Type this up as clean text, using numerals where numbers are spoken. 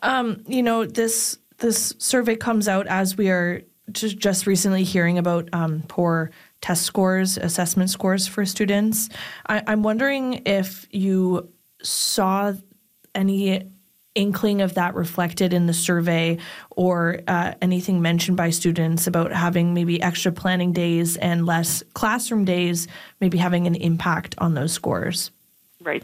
This survey comes out as we are just recently hearing about poor test scores, assessment scores for students. I'm wondering if you saw any inkling of that reflected in the survey or anything mentioned by students about having maybe extra planning days and less classroom days, maybe having an impact on those scores.